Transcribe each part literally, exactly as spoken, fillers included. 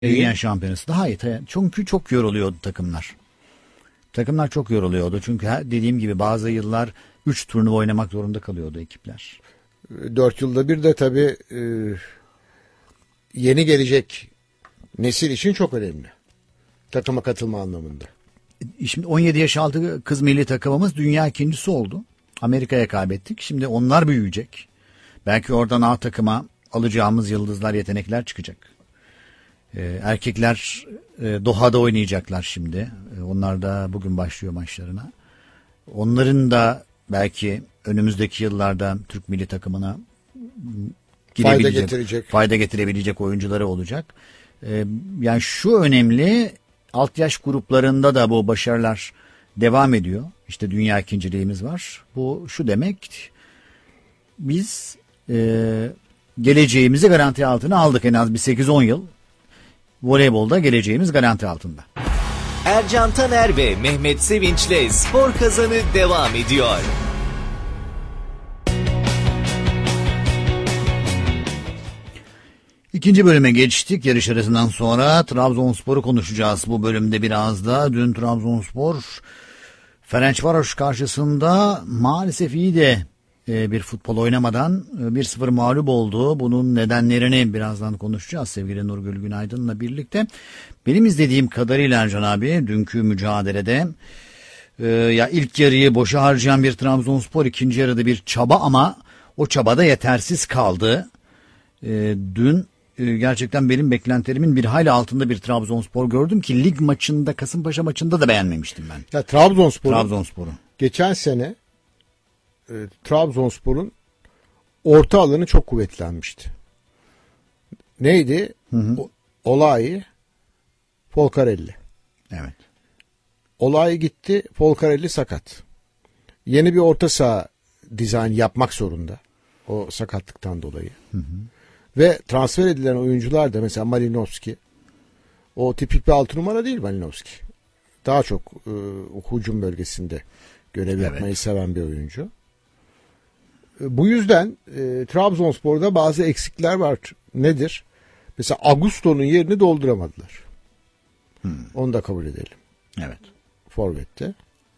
Dünya şampiyonası daha iyi. Çünkü çok yoruluyordu takımlar. Takımlar çok yoruluyordu. Çünkü dediğim gibi bazı yıllar üç turnuva oynamak zorunda kalıyordu ekipler. Dört yılda bir de tabii e, yeni gelecek nesil için çok önemli. Takıma katılma anlamında. Şimdi on yedi yaş altı kız milli takımımız dünya ikincisi oldu. Amerika'ya kaybettik. Şimdi onlar büyüyecek. Belki oradan A takıma alacağımız yıldızlar, yetenekler çıkacak. Ee, erkekler e, Doha'da oynayacaklar şimdi. Ee, onlar da bugün başlıyor maçlarına. Onların da belki önümüzdeki yıllarda Türk milli takımına fayda getirecek, fayda getirebilecek oyuncuları olacak. Ee, yani şu önemli, alt yaş gruplarında da bu başarılar devam ediyor. İşte dünya ikinciliğimiz var. Bu şu demek, biz e, geleceğimizi garanti altına aldık. En az bir sekiz on yıl voleybolda geleceğimiz garanti altında. Ercan Taner ve Mehmet Sevinç'le Spor Kazanı devam ediyor. İkinci bölüme geçtik. Yarış arasından sonra Trabzonspor'u konuşacağız. Bu bölümde biraz da dün Trabzonspor Ferencvaros karşısında maalesef iyi de bir futbol oynamadan bir sıfır mağlup oldu. Bunun nedenlerini birazdan konuşacağız sevgili Nurgül Günaydın'la birlikte. Benim izlediğim kadarıyla Ercan abi dünkü mücadelede e, ya ilk yarıyı boşa harcayan bir Trabzonspor, ikinci yarıda bir çaba ama o çabada yetersiz kaldı. E, dün e, gerçekten benim beklentilerimin bir hayli altında bir Trabzonspor gördüm ki lig maçında, Kasımpaşa maçında da beğenmemiştim ben. Ya Trabzonspor'u Trabzonspor'u geçen sene e, Trabzonspor'un orta alanı çok kuvvetlenmişti. Neydi? Hı hı. O, Olay, Folcarelli. Evet. Olay gitti, Folcarelli sakat. Yeni bir orta saha dizayn yapmak zorunda. O sakatlıktan dolayı. Hı hı. Ve transfer edilen oyuncular da mesela Malinovski. O tipik bir altı numara değil Malinovski. Daha çok e, hücum bölgesinde görev evet. yapmayı seven bir oyuncu. E, bu yüzden e, Trabzonspor'da bazı eksikler var. Nedir? Mesela Augusto'nun yerini dolduramadılar. Hmm. Onu da kabul edelim. Evet. Forvet'te.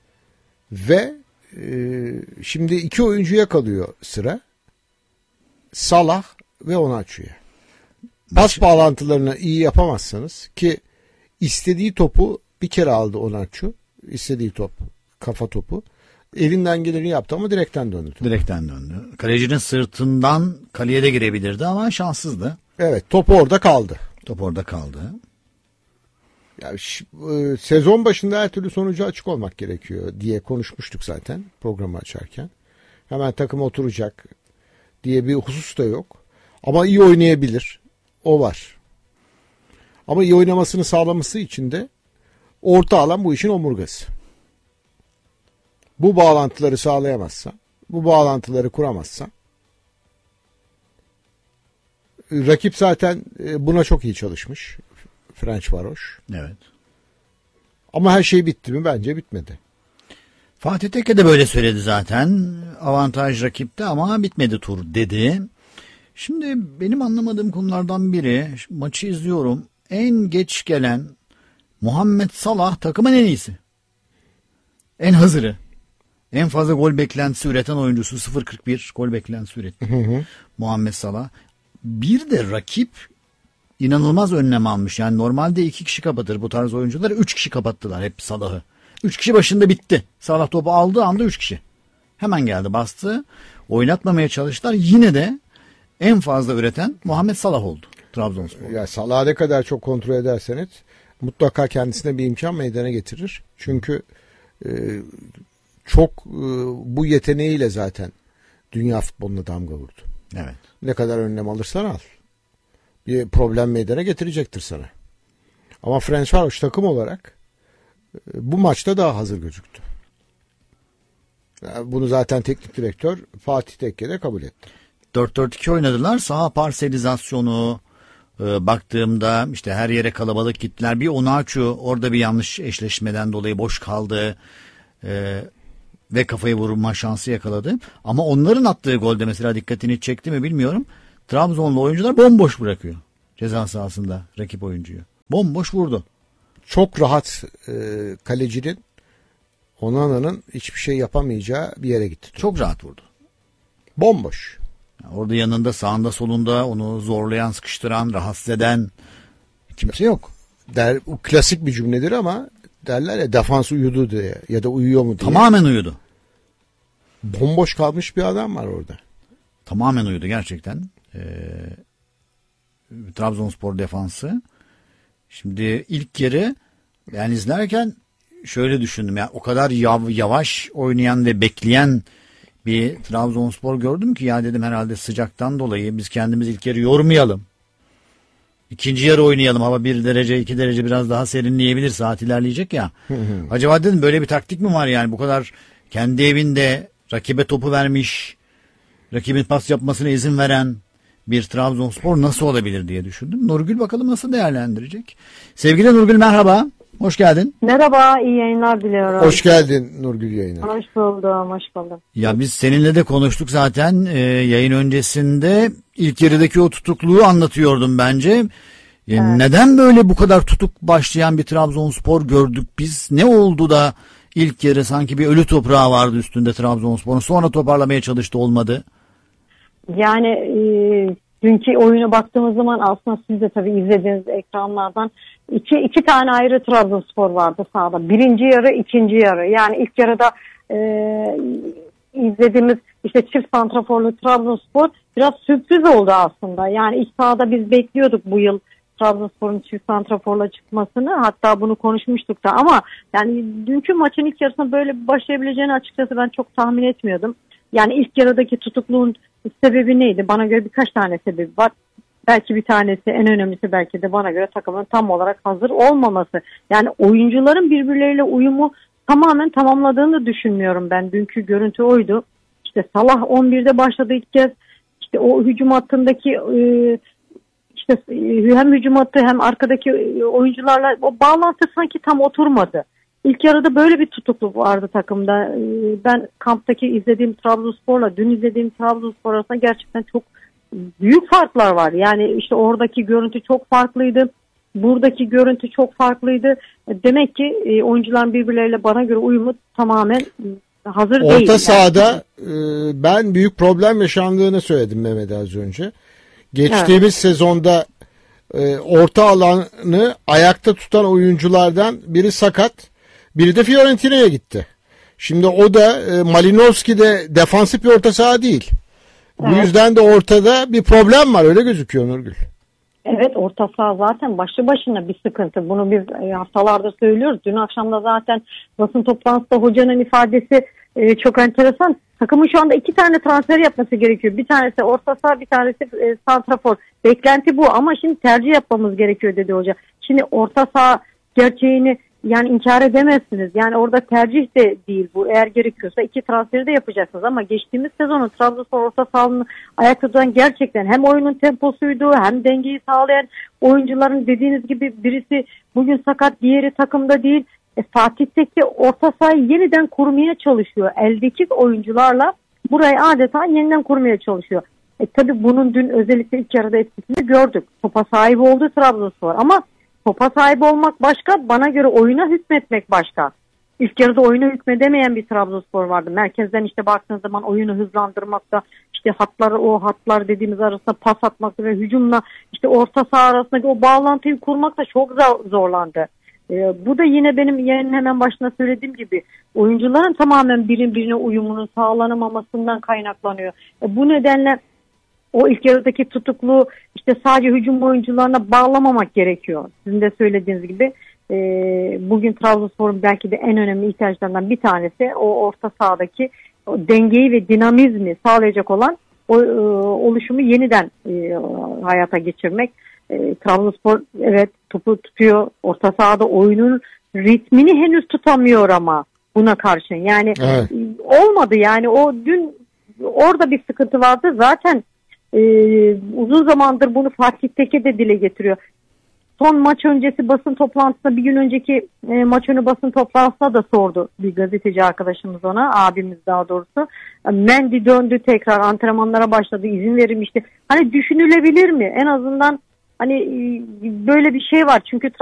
Ve e, şimdi iki oyuncuya kalıyor sıra. Salah ve Onaçu'ya. Pas bağlantılarını iyi yapamazsanız ki istediği topu bir kere aldı Onaçu. İstediği top, kafa topu. Elinden geleni yaptı ama direkten döndü. Topu. Direkten döndü. Kalecinin sırtından kaleye de girebilirdi ama şanssızdı. Evet, top orada kaldı. Top orada kaldı. Ya, e, sezon başında her türlü sonucu açık olmak gerekiyor diye konuşmuştuk zaten programı açarken. Hemen takım oturacak diye bir husus da yok. Ama iyi oynayabilir. O var. Ama iyi oynamasını sağlaması için de orta alan bu işin omurgası. Bu bağlantıları sağlayamazsa, bu bağlantıları kuramazsa, rakip zaten buna çok iyi çalışmış. Ferencvaros. Evet. Ama her şey bitti mi? Bence bitmedi. Fatih Tekke de böyle söyledi zaten. Avantaj rakipte ama bitmedi tur dedi. Şimdi benim anlamadığım konulardan biri, maçı izliyorum. En geç gelen Muhammed Salah takımın en iyisi. En hazırı. En fazla gol beklentisi üreten oyuncusu, sıfır kırk bir gol beklentisi üretti. Hı hı. Muhammed Salah. Bir de rakip inanılmaz önlem almış. Yani normalde iki kişi kapatır bu tarz oyuncuları. Üç kişi kapattılar hep Salah'ı. Üç kişi başında bitti. Salah topu aldığı anda üç kişi. Hemen geldi, bastı. Oynatmamaya çalıştılar. Yine de en fazla üreten Muhammed Salah oldu Trabzonspor. Ya Salah'ı ne kadar çok kontrol ederseniz mutlaka kendisine bir imkan meydana getirir. Çünkü e, çok e, bu yeteneğiyle zaten dünya futboluna damga vurdu. Evet. Ne kadar önlem alırsan al. Bir problem meydana getirecektir sana. Ama Ferencvaros takım olarak e, bu maçta daha hazır gözüktü. Yani bunu zaten teknik direktör Fatih Tekke de kabul etti. dört dört iki oynadılar. Saha parselizasyonu e, baktığımda işte her yere kalabalık gittiler. Bir Onaçu orada bir yanlış eşleşmeden dolayı boş kaldı. E, ve kafayı vurma şansı yakaladı. Ama onların attığı golde mesela dikkatini çekti mi bilmiyorum. Trabzonlu oyuncular bomboş bırakıyor ceza sahasında rakip oyuncuyu. Bomboş vurdu. Çok rahat e, kalecinin Onana'nın hiçbir şey yapamayacağı bir yere gitti. Çok rahat vurdu. Bomboş. Orada yanında, sağında, solunda onu zorlayan, sıkıştıran, rahatsız eden kimse yok. Der, bu klasik bir cümledir ama derler ya defans uyudu diye ya da uyuyor mu diye. Tamamen uyudu. Bomboş kalmış bir adam var orada. Tamamen uyudu gerçekten. Ee, Trabzonspor defansı. Şimdi ilk yarı ben izlerken şöyle düşündüm. Ya o kadar yav, yavaş oynayan ve bekleyen bir Trabzonspor gördüm ki ya dedim herhalde sıcaktan dolayı biz kendimiz ilk yarı yormayalım. İkinci yarı oynayalım. Hava bir derece, iki derece biraz daha serinleyebilir. Saat ilerleyecek ya. Acaba dedim böyle bir taktik mi var yani? Bu kadar kendi evinde rakibe topu vermiş, rakibin pas yapmasına izin veren bir Trabzonspor nasıl olabilir diye düşündüm. Nurgül bakalım nasıl değerlendirecek? Sevgili Nurgül merhaba. Hoş geldin. Merhaba, iyi yayınlar diliyorum. Hoş geldin Nurgül yayına. Hoş buldum, hoş buldum. Ya biz seninle de konuştuk zaten e, yayın öncesinde. İlk yarıdaki o tutukluğu anlatıyordum bence. E, Evet. Neden böyle bu kadar tutuk başlayan bir Trabzonspor gördük biz? Ne oldu da ilk yarı sanki bir ölü toprağı vardı üstünde Trabzonspor'un. Sonra toparlamaya çalıştı, olmadı. Yani e, dünkü oyuna baktığımız zaman aslında siz de tabii izlediğiniz ekranlardan iki, iki tane ayrı Trabzonspor vardı sahada. Birinci yarı, ikinci yarı. Yani ilk yarıda e, izlediğimiz işte çift santraforlu Trabzonspor biraz sürpriz oldu aslında. Yani ilk sahada biz bekliyorduk bu yıl Trabzonspor'un çift santraforla çıkmasını, hatta bunu konuşmuştuk da, ama yani dünkü maçın ilk yarısında böyle başlayabileceğini açıkçası ben çok tahmin etmiyordum. Yani ilk yarıdaki tutukluğun sebebi neydi? Bana göre birkaç tane sebebi var. Belki bir tanesi, en önemlisi belki de bana göre takımın tam olarak hazır olmaması. Yani oyuncuların birbirleriyle uyumu tamamen tamamladığını düşünmüyorum ben. Dünkü görüntü oydu. İşte Salah on birde başladı ilk kez. İşte o hücum hattındaki e, işte hem hücum hattı hem arkadaki oyuncularla o bağlantı sanki tam oturmadı. İlk yarıda böyle bir tutukluk vardı takımda. Ben kamptaki izlediğim Trabzonspor'la dün izlediğim Trabzonspor arasında gerçekten çok büyük farklar var. Yani işte oradaki görüntü çok farklıydı. Buradaki görüntü çok farklıydı. Demek ki oyuncuların birbirleriyle bana göre uyumu tamamen hazır Orta değil. Orta sahada yani. e, ben büyük problem yaşandığını söyledim Mehmet az önce. Geçtiğimiz evet. sezonda e, orta alanı ayakta tutan oyunculardan biri sakat, biri de Fiorentina'ya gitti. Şimdi o da e, Malinowski de defansif bir orta saha değil. Evet. Bu yüzden de ortada bir problem var, öyle gözüküyor Nurgül. Evet, orta saha zaten başlı başına bir sıkıntı. Bunu biz haftalardır söylüyoruz. Dün akşam da zaten basın toplantısında hocanın ifadesi e, çok enteresan. Takımın şu anda iki tane transfer yapması gerekiyor. Bir tanesi orta saha, bir tanesi e, santrafor. Beklenti bu ama şimdi tercih yapmamız gerekiyor dedi hoca. Şimdi orta saha gerçeğini yani inkar edemezsiniz. Yani orada tercih de değil bu. Eğer gerekiyorsa iki transferi de yapacaksınız ama geçtiğimiz sezonun Trabzonspor orta sahanın ayakta tutan gerçekten hem oyunun temposuydu hem dengeyi sağlayan oyuncuların, dediğiniz gibi birisi bugün sakat, diğeri takımda değil. E, Fatih Tekke orta sahayı yeniden kurmaya çalışıyor. Eldeki oyuncularla burayı adeta yeniden kurmaya çalışıyor. E, tabii bunun dün özellikle ilk yarıda etkisini gördük. Topa sahibi oldu Trabzonspor ama topa sahip olmak başka, bana göre oyuna hükmetmek başka. İlk yarıda oyuna hükmedemeyen bir Trabzonspor vardı. Merkezden işte baktığınız zaman oyunu hızlandırmakta, işte hatları, o hatlar dediğimiz arasında pas atmakta ve hücumla işte orta saha arasındaki o bağlantıyı kurmakta çok zorlandı. Ee, bu da yine benim yayının hemen başına söylediğim gibi oyuncuların tamamen birin birine uyumunun sağlanamamasından kaynaklanıyor. E, bu nedenle o ilk yarıdaki tutukluğu işte sadece hücum oyuncularına bağlamamak gerekiyor. Sizin de söylediğiniz gibi e, bugün Trabzonspor'un belki de en önemli ihtiyaçlarından bir tanesi o orta sahadaki o dengeyi ve dinamizmi sağlayacak olan o e, oluşumu yeniden e, hayata geçirmek. E, Trabzonspor evet topu tutuyor, orta sahada oyunun ritmini henüz tutamıyor ama buna karşın yani evet. Olmadı yani o dün orada bir sıkıntı vardı zaten. Ee, uzun zamandır bunu Fatih Tekke de dile getiriyor. Son maç öncesi basın toplantısında, bir gün önceki e, maç önü basın toplantısında da sordu bir gazeteci arkadaşımız ona, abimiz daha doğrusu. Mendy döndü, tekrar antrenmanlara başladı, izin verilmişti. Hani düşünülebilir mi? En azından Hani e, böyle bir şey var çünkü